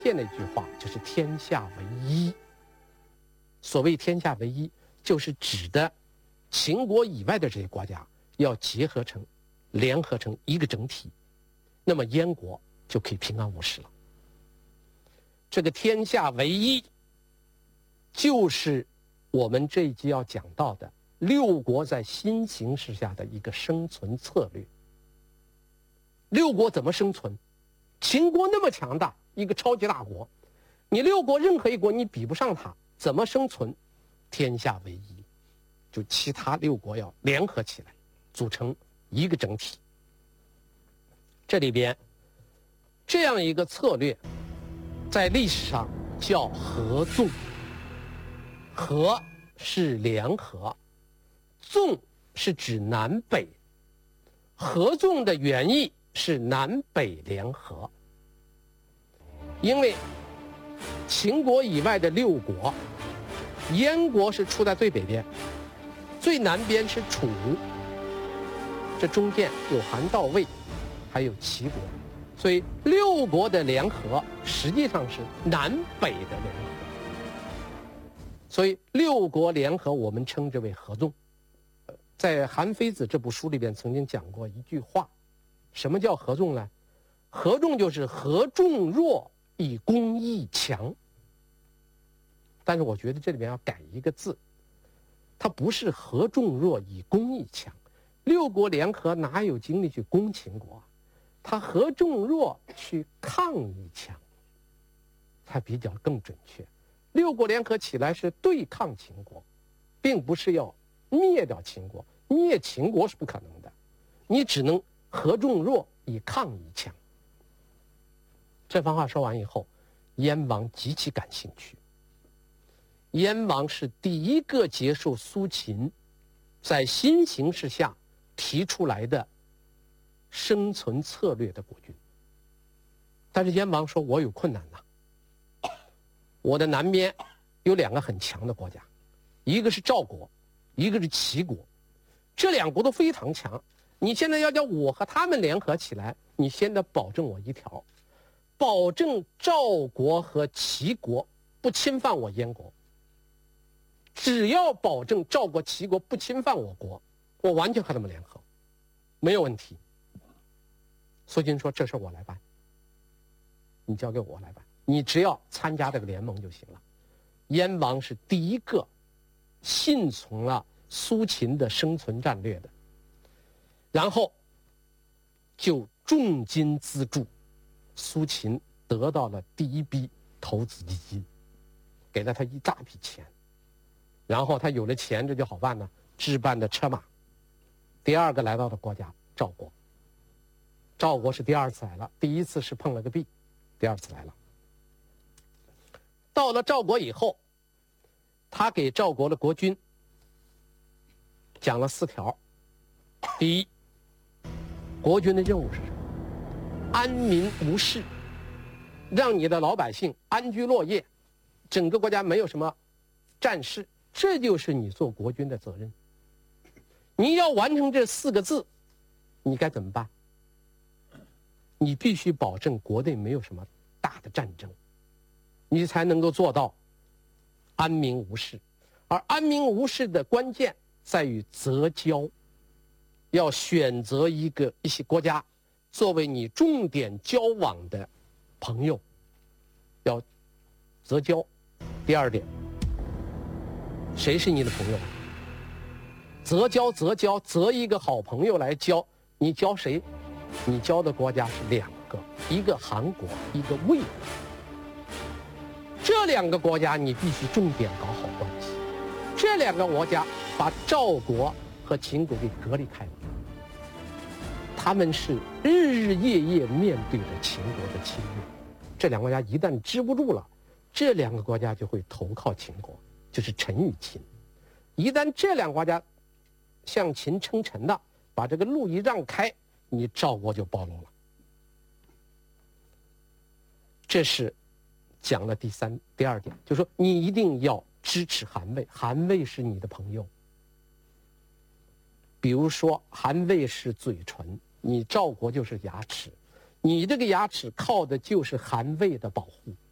现的一句话就是天下为一。所谓天下为一，就是指的秦国以外的这些国家要结合成、联合成一个整体，那么燕国就可以平安无事了。这个天下为一，就是我们这一集要讲到的六国在新形势下的一个生存策略。六国怎么生存？秦国那么强大，一个超级大国，你六国任何一国你比不上它，怎么生存？天下为一，就其他六国要联合起来，组成一个整体。这里边这样一个策略，在历史上叫合纵。合是联合，纵是指南北。合纵的原意是南北联合。因为秦国以外的六国，燕国是处在最北边，最南边是楚，这中间有韩赵魏，还有齐国，所以六国的联合实际上是南北的联合。所以六国联合我们称之为合纵。在《韩非子》这部书里边曾经讲过一句话，什么叫合纵呢？合纵就是合众弱以攻易强。但是我觉得这里面要改一个字，它不是合众弱以攻易强。六国联合哪有精力去攻秦国啊？它合众弱去抗易强，才比较更准确。六国联合起来是对抗秦国，并不是要灭掉秦国。灭秦国是不可能的，你只能合众弱以抗易强。这番话说完以后，燕王极其感兴趣。燕王是第一个接受苏秦在新形势下提出来的生存策略的国君。但是燕王说，我有困难呐。我的南边有两个很强的国家，一个是赵国，一个是齐国，这两国都非常强。你现在要叫我和他们联合起来，你先得保证我一条，保证赵国和齐国不侵犯我燕国。只要保证赵国、齐国不侵犯我国，我完全和他们联合，没有问题。苏秦说：“这事我来办，你交给我来办。你只要参加这个联盟就行了。”燕王是第一个信从了苏秦的生存战略的，然后就重金资助苏秦，得到了第一笔投资基金，给了他一大笔钱。然后他有了钱，这就好办呢，置办的车马。第二个来到的国家赵国，赵国是第二次来了，第一次是碰了个壁，第二次来了。到了赵国以后，他给赵国的国君讲了4条。第一，国君的任务是什么？安民无事，让你的老百姓安居乐业，整个国家没有什么战事，这就是你做国君的责任。你要完成这4个字，你该怎么办？你必须保证国内没有什么大的战争，你才能够做到安民无事。而安民无事的关键在于择交，要选择一些国家作为你重点交往的朋友，要择交。第二点，谁是你的朋友？择交，择一个好朋友来交。你交谁？你交的国家是2个，一个韩国，一个魏国。这2个国家你必须重点搞好关系。这2个国家把赵国和秦国给隔离开了，他们是日日夜夜面对着秦国的侵略。这2个国家一旦支不住了，这2个国家就会投靠秦国，就是臣与秦。一旦这2个国家向秦称臣的，把这个路一让开，你赵国就暴露了。这是讲了第二点，就是说你一定要支持韩魏，韩魏是你的朋友。比如说韩魏是嘴唇，你赵国就是牙齿，你这个牙齿靠的就是韩魏的保护。